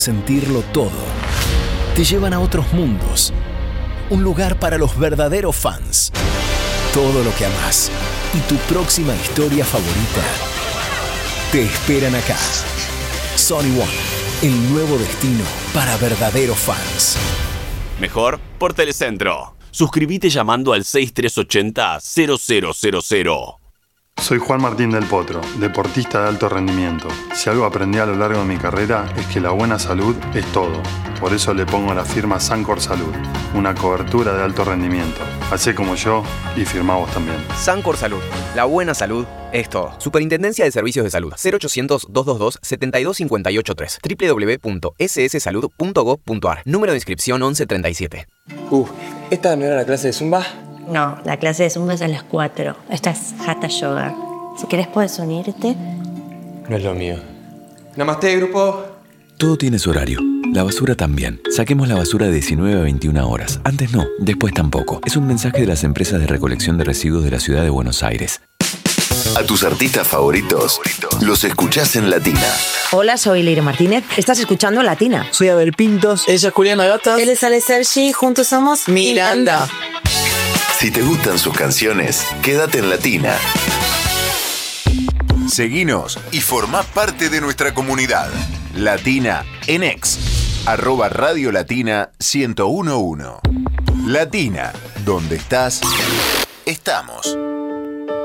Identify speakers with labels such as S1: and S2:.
S1: sentirlo todo. Te llevan a otros mundos. Un lugar para los verdaderos fans. Todo lo que amás y tu próxima historia favorita te esperan acá. Sony One, el nuevo destino para verdaderos fans.
S2: Mejor por Telecentro. Suscríbete llamando al 6380-0000.
S3: Soy Juan Martín del Potro, deportista de alto rendimiento. Si algo aprendí a lo largo de mi carrera es que la buena salud es todo. Por eso le pongo la firma Sancor Salud, una cobertura de alto rendimiento. Hacé como yo y firmá vos también.
S4: Sancor Salud, la buena salud es todo. Superintendencia de Servicios de Salud, 0800-222-72583, www.sssalud.gov.ar, número de inscripción 1137.
S5: ¿Esta no era la clase de Zumba?
S6: No, la clase de Zumba es a las 4. Esta es Hatha Yoga. Si querés puedes unirte.
S5: No es lo mío. Namaste, grupo.
S7: Todo tiene su horario. La basura también. Saquemos la basura de 19 a 21 horas. Antes no, después tampoco. Es un mensaje de las empresas de recolección de residuos de la ciudad de Buenos Aires.
S8: A tus artistas favoritos los escuchás en Latina.
S9: Hola, soy Leire Martínez. Estás escuchando Latina.
S10: Soy Abel Pintos.
S11: Ella es Juliana Gatas.
S12: Él es Ale Sergi. Juntos somos
S11: Miranda.
S8: Si te gustan sus canciones, quédate en Latina. Seguinos y formá parte de nuestra comunidad. Latina en X. @Radio Latina 1011. Latina, donde estás, estamos.